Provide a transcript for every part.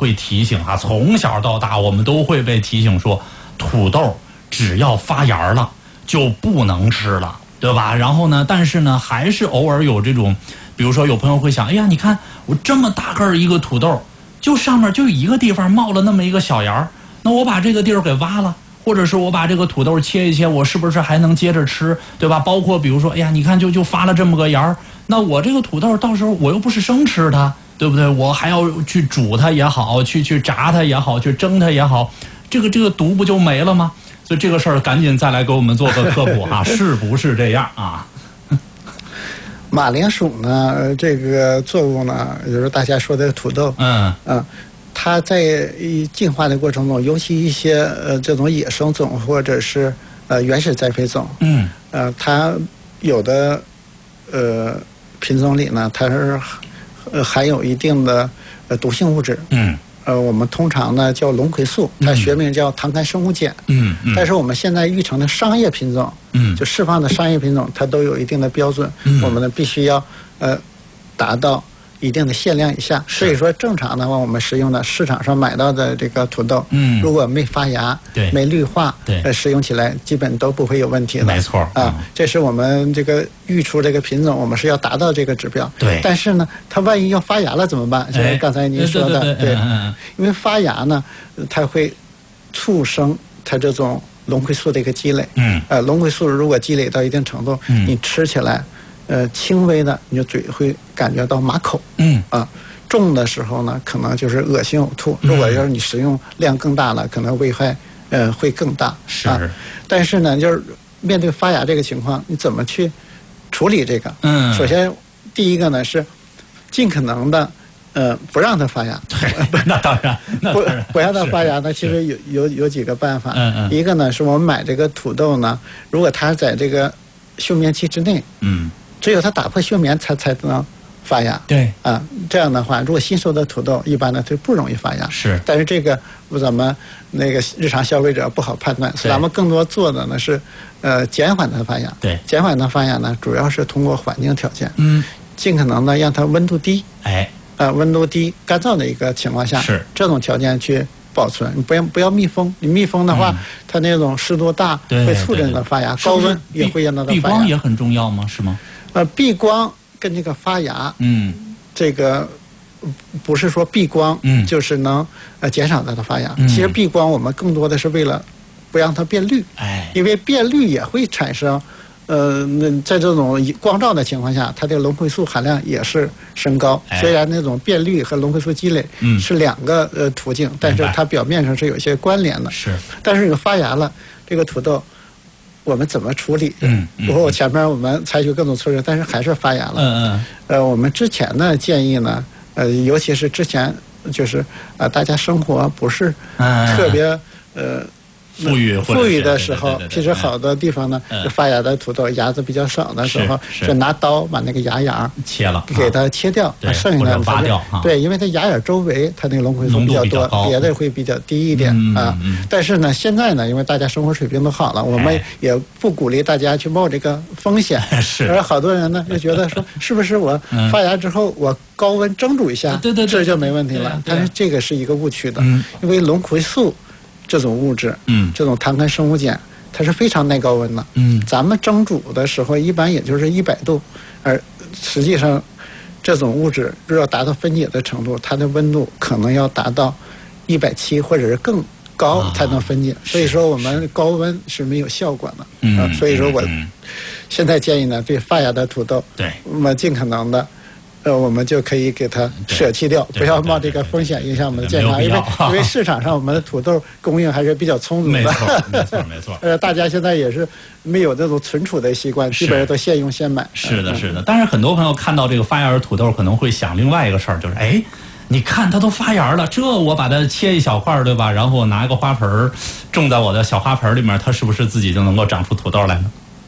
会提醒啊，从小到大我们都会被提醒说，土豆只要发芽了就不能吃了，对吧？然后呢，但是呢，还是偶尔有这种，比如说有朋友会想，哎呀，你看我这么大个儿一个土豆，就上面就一个地方冒了那么一个小芽，那我把这个地儿给挖了。或者是我把这个土豆切一切，我是不是还能接着吃，对吧？包括比如说，哎呀，你看就发了这么个芽儿，那我这个土豆到时候我又不是生吃它，对不对？我还要去煮它也好，去炸它也好，去蒸它也好，这个毒不就没了吗？所以这个事儿赶紧再来给我们做个科普啊，是不是这样啊？ 马铃薯呢，这个作物呢，也就是大家说的土豆，它在进化的过程中，尤其一些这种野生种或者是原始栽培种，它有的品种里呢，它是含有一定的毒性物质，我们通常呢叫龙葵素，它学名叫糖苷生物碱，但是我们现在育成的商业品种，就释放的商业品种，它都有一定的标准，我们呢必须要达到一定的限量以下，所以说正常的话，我们使用的市场上买到的这个土豆，如果没发芽、没绿化，使用起来基本都不会有问题的。 没错啊，这是我们这个育出这个品种，我们是要达到这个指标。 对， 但是呢，它万一要发芽了怎么办？就是刚才您说的，对，因为发芽呢，它会促生它这种龙葵素的一个积累。龙葵素如果积累到一定程度，你吃起来。轻微的你就嘴会感觉到麻口，重的时候呢，可能就是恶心呕吐。如果要是你食用量更大了，可能危害会更大。 是， 但是呢，就是面对发芽这个情况，你怎么去处理这个？首先第一个呢是尽可能的不让它发芽。 那当然， 不让它发芽呢，其实有几个办法。一个呢是我们买这个土豆呢，如果它在这个休眠期之内，只有它打破休眠才能发芽。 对这样的话，如果新收的土豆一般呢就不容易发芽。 是， 但是这个咱们那个日常消费者不好判断，所以咱们更多做的呢是减缓它发芽。 对， 减缓它发芽呢，主要是通过环境条件，尽可能的让它温度低，温度低、干燥的一个情况下， 是这种条件去保存，你不要密封。你密封的话，它那种湿度大会促进它发芽，高温也会让它发芽。 避光也很重要吗？是吗？ 避光跟这个发芽，这个不是说避光，就是能减少它的发芽。其实避光我们更多的是为了不让它变绿，因为变绿也会产生，在这种光照的情况下，它的龙葵素含量也是升高。虽然那种变绿和龙葵素积累是两个途径，但是它表面上是有些关联的。 是， 但是有发芽了，这个土豆。我们怎么处理？我前面我们采取各种措施，但是还是发芽了。我们之前的建议呢，尤其是之前就是大家生活不是特别富裕的时候，其实好多地方呢，发芽的土豆芽子比较少的时候，就拿刀把那个芽眼切了， 给它切掉，剩下的挖掉。 对，因为它芽眼周围它那个龙葵素比较多，别的会比较低一点啊。但是呢，现在呢，因为大家生活水平都好了，我们也不鼓励大家去冒这个风险。而好多人呢就觉得说，是不是我发芽之后我高温蒸煮一下，这就没问题了？但是这个是一个误区的，因为龙葵素。这种物质，这种糖苷生物碱，它是非常耐高温的。咱们蒸煮的时候一般也就是100度，而实际上这种物质如果要达到分解的程度，它的温度可能要达到170或者是更高才能分解。所以说我们高温是没有效果的。所以说我现在建议呢，对发芽的土豆，我们尽可能的。我们就可以给它舍弃掉，不要冒这个风险影响我们的健康，因为市场上我们的土豆供应还是比较充足的。 没错。 大家现在也是没有这种存储的习惯，基本上都现用现买。 是的。但是很多朋友看到这个发芽的土豆，可能会想另外一个事儿，就是你看它都发芽了，这我把它切一小块，对吧？然后我拿一个花盆种在我的小花盆里面，它是不是自己就能够长出土豆来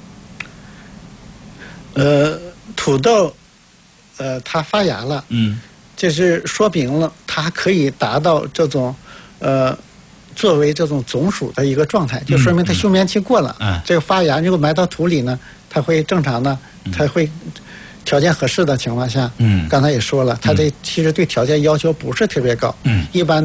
呢？土豆。它发芽了，这是说明了它可以达到这种，作为这种种属的一个状态，就说明它休眠期过了。这个发芽如果埋到土里呢，它会正常的，它会条件合适的情况下，刚才也说了，它其实对条件要求不是特别高，一般。